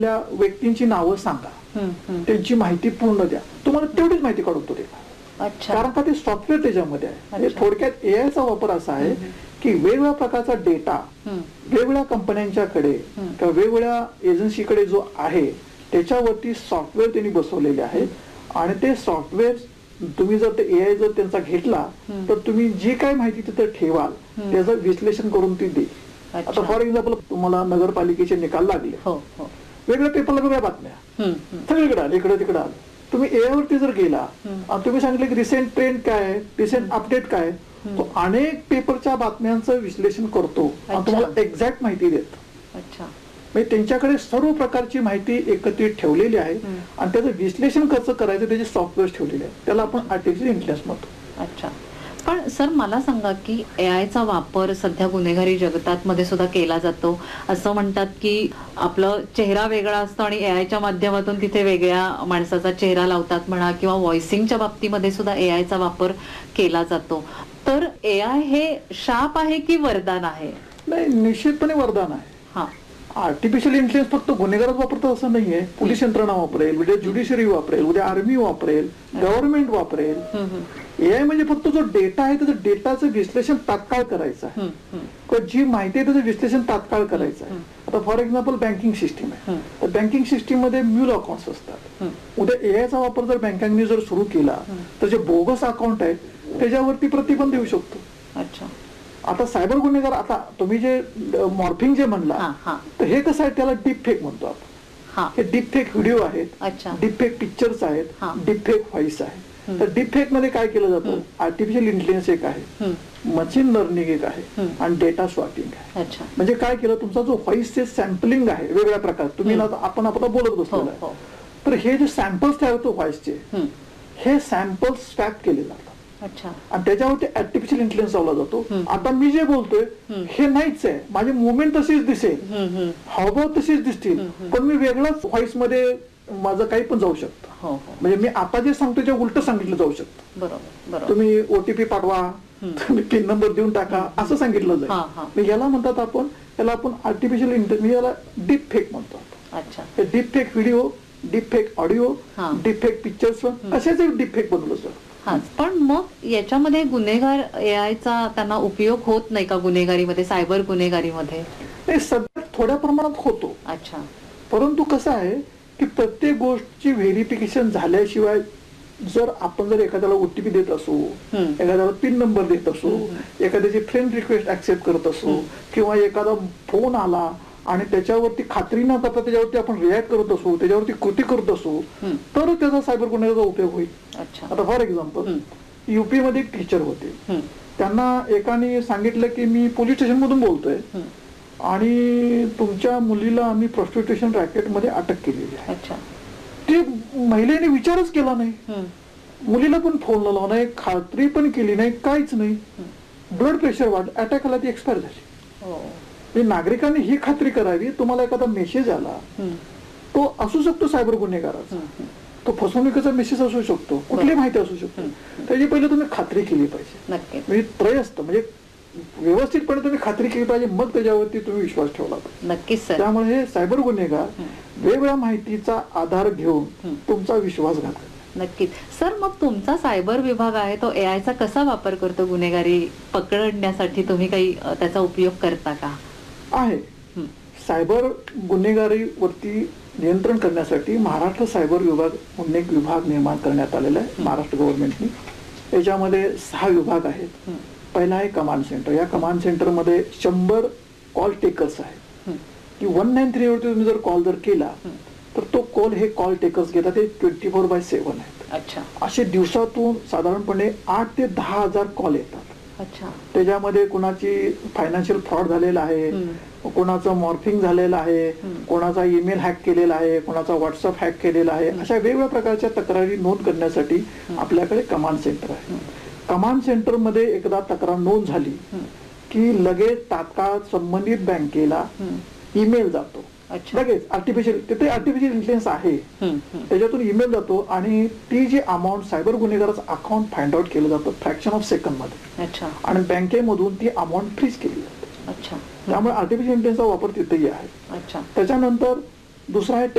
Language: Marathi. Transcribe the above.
व्यक्तींची नावं सांगा, त्यांची माहिती पूर्ण द्या, तुम्हाला तेवढीच माहिती काढतो ते. कारण का ते सॉफ्टवेअर त्याच्यामध्ये आहे. थोडक्यात एआयचा वापर असा आहे की वेगवेगळ्या प्रकारचा डेटा वेगवेगळ्या कंपन्यांच्याकडे किंवा वेगवेगळ्या एजन्सीकडे जो आहे त्याच्यावरती सॉफ्टवेअर त्यांनी बसवलेले आहे आणि ते सॉफ्टवेअर तुम्ही जर ते एआय जर त्यांचा घेतला तर तुम्ही जी काय माहिती तिथे ठेवाल त्याचं विश्लेषण करून ती दे. आता फॉर एक्झाम्पल तुम्हाला नगरपालिकेचे निकाल लागले, वेगळ्या पेपरला वेगळ्या बातम्या सगळीकडे आल्या, इकडे तिकडे आलं. तुम्ही एआय वरती जर गेला आणि तुम्ही सांगितलं की रिसेंट ट्रेंड काय, रिसेंट अपडेट काय, तो अनेक पेपरच्या बातम्यांचं विश्लेषण करतो आणि तुम्हाला एक्झॅक्ट माहिती देतो. म्हणजे त्यांच्याकडे सर्व प्रकारची माहिती एकत्रित ठेवलेली आहे आणि त्याचं विश्लेषण कसं करायचं त्याचे सॉफ्टवेअर ठेवलेले आहे. त्याला आपण आर्टिफिशियल इंटेलिजन्स म्हणतो. अच्छा, पण सर मला सांगा की एआयचा वापर सध्या गुन्हेगारी जगतात मध्ये सुद्धा केला जातो. असं म्हणतात की आपलं चेहरा वेगळा असतो आणि एआयच्या माध्यमातून तिथे वेगळ्या माणसाचा चेहरा लावतात म्हणा, किंवा व्हॉइसिंगच्या बाबतीमध्ये सुद्धा एआयचा वापर केला जातो. तर एआय हे शाप आहे की वरदान आहे? नाही, निश्चितपणे वरदान आहे. आर्टिफिशियल इंटेलिजन्स फक्त गुन्हेगारच वापरतात असं नाहीये. पोलीस यंत्रणा वापरेल, उद्या ज्युडिशरी वापरेल, उद्या आर्मी वापरेल, गव्हर्नमेंट वापरेल. एआय म्हणजे फक्त जो डेटा आहे त्याचं डेटाचं विश्लेषण तात्काळ करायचं आहे, किंवा जी माहिती आहे त्याचं विश्लेषण तात्काळ करायचं आहे. आता फॉर एक्झाम्पल बँकिंग सिस्टीम आहे, तर बँकिंग सिस्टीम मध्ये म्यूल अकाउंट्स असतात. उद्या एआयचा वापर जर बँकांनी जर सुरू केला तर जे बोगस अकाउंट आहेत त्याच्यावरती प्रतिबंध येऊ शकतो. अच्छा, आता सायबर गुन्हेगार, आता तुम्ही जे मॉर्फिंग जे म्हणला तर हे कसं आहे, त्याला डीप फेक म्हणतो आपण. हे डीप फेक व्हिडिओ आहेत, डीप फेक पिक्चर्स आहेत, डीप फेक व्हॉइस आहे. तर डीप फेक मध्ये काय केलं जातं, आर्टिफिशियल इंटेलिजन्स एक आहे, मशीन लर्निंग एक आहे आणि डेटा स्वॅपिंग आहे. म्हणजे काय केलं, तुमचा जो व्हॉइसचे सॅम्पलिंग आहे वेगवेगळ्या प्रकार, तुम्ही आपण बोलत बसलेला आहे, तर हे जे सॅम्पल्स तयार होतो व्हॉइसचे, हे सॅम्पल्स स्वॅप केले जातात आणि त्याच्यावरती आर्टिफिशियल इंटेलिजन्स लावला जातो. आता मी जे बोलतोय हे नाहीच आहे, माझी मुवमेंट तशीच दिसेल, हावभाव तशीच दिसतील, पण मी वेगळाच व्हॉइस मध्ये माझं काही पण जाऊ शकतं. म्हणजे मी आता जे सांगतो ते उलट सांगितलं जाऊ शकतं. तुम्ही ओटीपी पाठवा, तुम्ही पिन नंबर देऊन टाका असं सांगितलं जाईल. याला म्हणतात आपण, याला आपण आर्टिफिशियल इंटेलिजन्स, याला डीप फेक म्हणतो. Deep fake video, deep fake audio, deep fake pictures, असेच एक डीप फेक बनवलं जातं. पण मग याच्यामध्ये गुन्हेगार एआयचा त्यांना उपयोग होत नाही का गुन्हेगारीमध्ये, सायबर गुन्हेगारीमध्ये? सध्या थोड्या प्रमाणात होतो. अच्छा, परंतु कसं आहे की प्रत्येक गोष्टची व्हेरिफिकेशन झाल्याशिवाय जर आपण जर एखाद्याला ओटीपी देत असू, एखाद्याला पिन नंबर देत असू, एखाद्याची फ्रेंड रिक्वेस्ट ऍक्सेप्ट करत असू, किंवा एखादा फोन आला आणि त्याच्यावरती खात्री न करता त्याच्यावरती आपण रिॲक्ट करत असू, त्याच्यावरती कृती करत असू, तर त्याचा सायबर गुन्ह्याचा उपयोग होईल. आता फॉर एक्झाम्पल युपी मध्ये एक टीचर होते, त्यांना एकाने सांगितलं की मी पोलीस स्टेशन मधून बोलतोय आणि तुमच्या मुलीला आम्ही प्रॉस्टिट्यूशन रॅकेट मध्ये अटक केलेली आहे. ते महिलेने विचारच केला नाही, मुलीला पण फोन लावला नाही, खात्री पण केली नाही, काहीच नाही. ब्लड प्रेशर वाढ, अटॅक आला, ती एक्सपायर झाली. नागरिकांनी ही खात्री करावी, तुम्हाला एखादा मेसेज आला, तो असू शकतो सायबर गुन्हेगाराचा, तो फसवणुकीचा मेसेज असू शकतो, कुठली माहिती असू शकतो, त्याची पहिले तुम्ही खात्री केली पाहिजे. म्हणजे त्रयस्थ म्हणजे व्यवस्थितपणे तुम्ही खात्री केली पाहिजे, मग त्याच्यावरती तुम्ही विश्वास ठेवला पाहिजे. नक्कीच. त्यामुळे हे सायबर गुन्हेगार वेगवेगळ्या माहितीचा आधार घेऊन तुमचा विश्वास घालतात. नक्कीच. सर, मग तुमचा सायबर विभाग आहे तो एआयचा कसा वापर करतो गुन्हेगारी पकडण्यासाठी? तुम्ही काही त्याचा उपयोग करता का? आहे. सायबर गुन्हेगारीवरती नियंत्रण करण्यासाठी महाराष्ट्र सायबर विभाग एक विभाग निर्माण करण्यात आलेला आहे महाराष्ट्र गव्हर्नमेंटनी. याच्यामध्ये 6 विभाग आहेत. पहिला आहे कमांड सेंटर. या कमांड सेंटरमध्ये 100 कॉल टेकर्स आहेत की 193 वरती तुम्ही जर कॉल जर केला तर तो कॉल हे कॉल टेकर्स घेतात. ते 24/7 आहेत. असे दिवसातून साधारणपणे 8 ते 10,000 कॉल येतात. त्याच्यामध्ये कोणाची फायनान्शियल फ्रॉड झालेला आहे, कोणाचं मॉर्फिंग झालेलं आहे, कोणाचा ईमेल हॅक केलेला आहे, कोणाचा व्हॉट्सअप हॅक केलेला आहे, अशा वेगवेगळ्या प्रकारच्या तक्रारी नोंद करण्यासाठी आपल्याकडे कमांड सेंटर आहे. कमांड सेंटर मध्ये एकदा तक्रार नोंद झाली की लगेच तात्काळ संबंधित बँकेला ईमेल जातो. लगेच आर्टिफिशियल इंटेलिजन्स आहे, त्याच्यातून ईमेल जातो आणि ती जी amount cyber गुन्हेगाराचं account find out केलं जातं फ्रॅक्शन ऑफ सेकंड मध्ये, आणि बँकेमधून ती अमाऊंट फ्रीज केली जाते. त्यामुळे आर्टिफिशियल इंटेलिजन्सचा वापर तिथेही आहे. त्याच्यानंतर दुसरा आहे